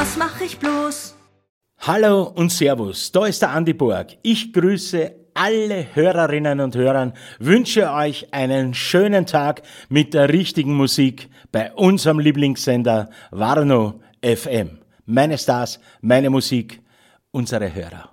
was mach ich bloß? Hallo und Servus, da ist der Andi Borg. Ich grüße alle Hörerinnen und Hörer, wünsche euch einen schönen Tag mit der richtigen Musik bei unserem Lieblingssender Warnow FM. Meine Stars, meine Musik, unsere Hörer.